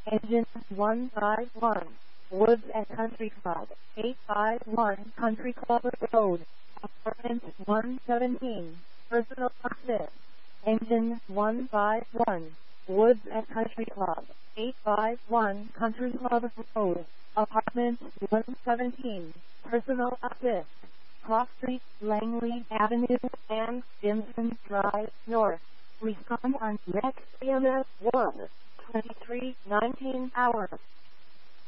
Engine 151, Woods and Country Club, 851 Country Club Road, Apartment 117, Personal Assist. Engine 151, Woods and Country Club, 851 Country Club Road, Apartment 117, Personal Assist. Cross Street, Langley Avenue, and Stimson Drive North. Respond on next EMS 1, 23:19 hours.